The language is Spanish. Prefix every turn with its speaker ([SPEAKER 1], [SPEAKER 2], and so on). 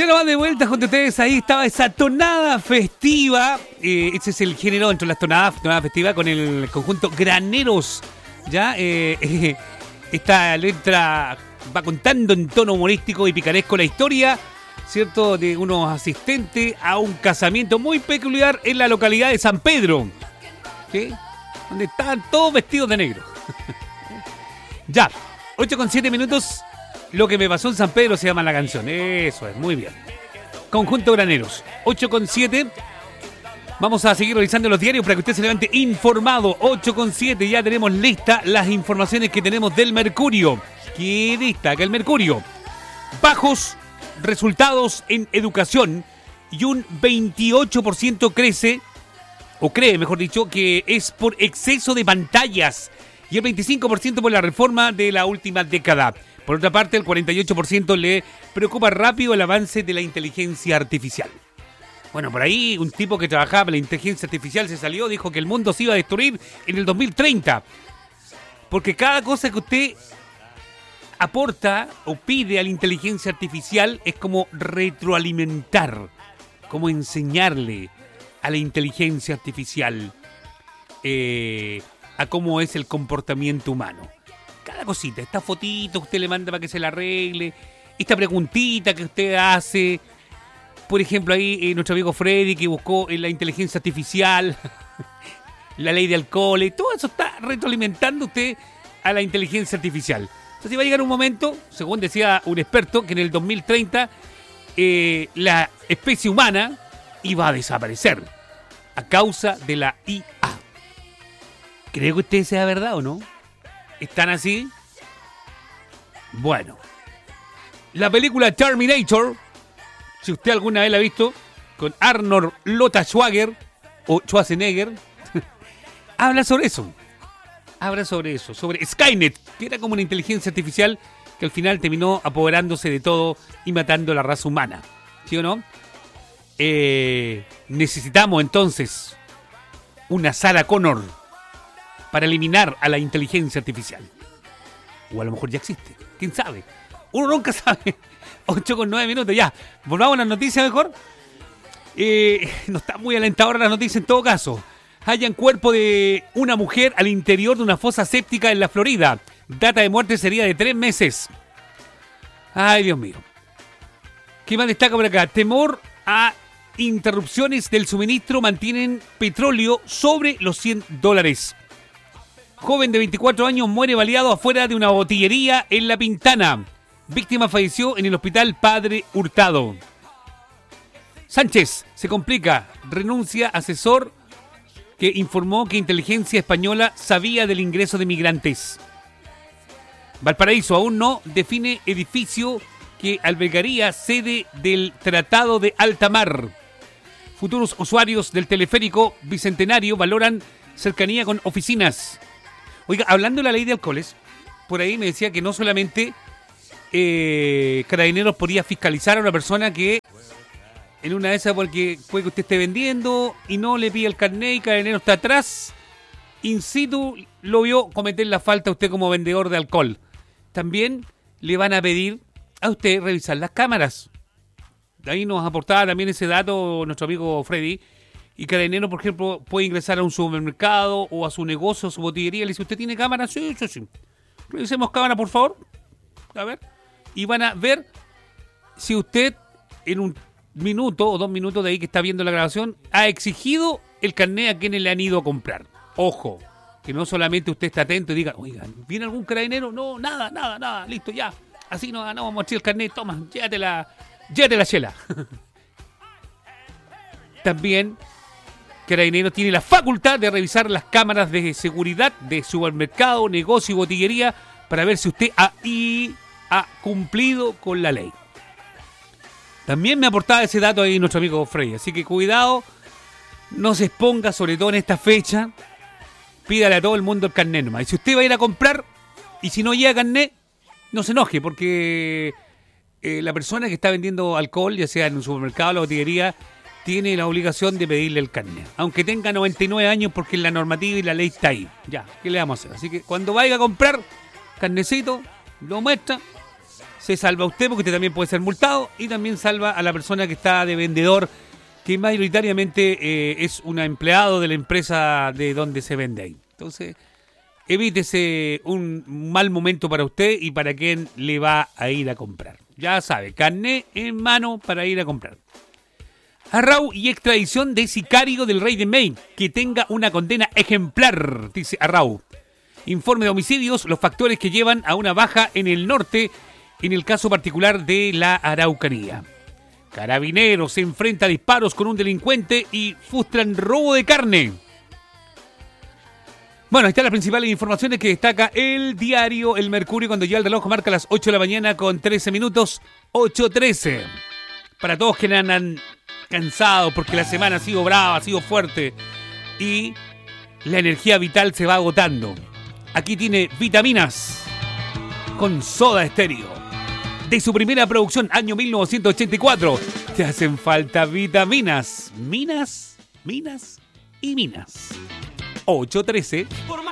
[SPEAKER 1] Luciano va de vuelta junto a ustedes. Ahí estaba esa tonada festiva. Ese es el género dentro de las tonada festiva con el conjunto Graneros. Ya, esta letra va contando en tono humorístico y picaresco la historia, ¿cierto?, de unos asistentes a un casamiento muy peculiar en la localidad de San Pedro, ¿sí?, donde estaban todos vestidos de negro. Ya, 8:07. Lo que me pasó en San Pedro se llama la canción. Eso es, muy bien. Conjunto Graneros, 8:07. Vamos a seguir revisando los diarios para que usted se levante informado. 8:07, ya tenemos listas las informaciones que tenemos del Mercurio. ¿Qué destaca el Mercurio? Bajos resultados en educación y un 28% cree, mejor dicho, que es por exceso de pantallas y el 25% por la reforma de la última década. Por otra parte, el 48% le preocupa rápido el avance de la inteligencia artificial. Bueno, por ahí un tipo que trabajaba en la inteligencia artificial se salió, dijo que el mundo se iba a destruir en el 2030. Porque cada cosa que usted aporta o pide a la inteligencia artificial es como retroalimentar, como enseñarle a la inteligencia artificial a cómo es el comportamiento humano. Cada cosita, esta fotito que usted le manda para que se la arregle, esta preguntita que usted hace, por ejemplo ahí nuestro amigo Freddy que buscó en la inteligencia artificial la ley de alcohol, y todo eso está retroalimentando usted a la inteligencia artificial. Entonces va a llegar un momento, según decía un experto, que en el 2030 la especie humana iba a desaparecer a causa de la IA. ¿Cree que usted sea verdad o no? ¿Están así? Bueno, la película Terminator, si usted alguna vez la ha visto, con Arnold Schwarzenegger o Schwarzenegger, habla sobre eso. Sobre Skynet, que era como una inteligencia artificial que al final terminó apoderándose de todo y matando a la raza humana. ¿Sí o no? Necesitamos entonces una Sarah Connor para eliminar a la inteligencia artificial. O a lo mejor ya existe. ¿Quién sabe? Uno nunca sabe. 8:09, ya. Volvamos a las noticias mejor. No está muy alentadora la noticia en todo caso. Hallan cuerpo de una mujer al interior de una fosa séptica en la Florida. Data de muerte sería de 3 meses. Ay, Dios mío. ¿Qué más destaca por acá? Temor a interrupciones del suministro mantienen petróleo sobre los $100. Joven de 24 años muere baleado afuera de una botillería en La Pintana. Víctima falleció en el hospital Padre Hurtado. Sánchez se complica. Renuncia asesor que informó que inteligencia española sabía del ingreso de migrantes. Valparaíso aún no define edificio que albergaría sede del Tratado de Alta Mar. Futuros usuarios del teleférico Bicentenario valoran cercanía con oficinas. Oiga, hablando de la ley de alcoholes, por ahí me decía que no solamente Carabineros podría fiscalizar a una persona que en una de esas porque puede que usted esté vendiendo y no le pide el carnet y Carabineros está atrás, in situ lo vio cometer la falta a usted como vendedor de alcohol. También le van a pedir a usted revisar las cámaras. De ahí nos aportaba también ese dato nuestro amigo Freddy. Y Carabineros, por ejemplo, puede ingresar a un supermercado o a su negocio, a su botillería. Le dice, ¿usted tiene cámara? Sí. Revisemos cámara, por favor. A ver. Y van a ver si usted en un minuto o 2 minutos de ahí que está viendo la grabación ha exigido el carnet a quienes le han ido a comprar. Ojo, que no solamente usted está atento y diga, oigan, ¿viene algún carabinero? No, nada, listo, ya. Así no vamos a echar el carnet, toma, llévate la chela. También Carabineros tiene la facultad de revisar las cámaras de seguridad de supermercado, negocio y botillería para ver si usted ha cumplido con la ley. También me aportaba ese dato ahí nuestro amigo Frey, así que cuidado, no se exponga, sobre todo en esta fecha. Pídale a todo el mundo el carnet nomás. Y si usted va a ir a comprar y si no llega carnet, no se enoje, porque la persona que está vendiendo alcohol, ya sea en un supermercado o la botillería, tiene la obligación de pedirle el carnet, aunque tenga 99 años, porque la normativa y la ley está ahí. Ya, ¿qué le vamos a hacer? Así que cuando vaya a comprar, carnecito, lo muestra. Se salva a usted porque usted también puede ser multado y también salva a la persona que está de vendedor, que mayoritariamente es un empleado de la empresa de donde se vende ahí. Entonces, evítese un mal momento para usted y para quien le va a ir a comprar. Ya sabe, carné en mano para ir a comprar. Arrau y extradición de sicario del rey de Maine, que tenga una condena ejemplar, dice Arrau. Informe de homicidios, los factores que llevan a una baja en el norte, en el caso particular de la Araucanía. Carabineros se enfrenta a disparos con un delincuente y frustran robo de carne. Bueno, ahí están las principales informaciones que destaca el diario El Mercurio cuando ya el reloj marca las 8 de la mañana con 13 minutos, 8:13. Para todos que andan cansados porque la semana ha sido brava, ha sido fuerte y la energía vital se va agotando. Aquí tiene vitaminas con Soda Stereo. De su primera producción, año 1984. Te hacen falta vitaminas. Minas y minas. 8:13.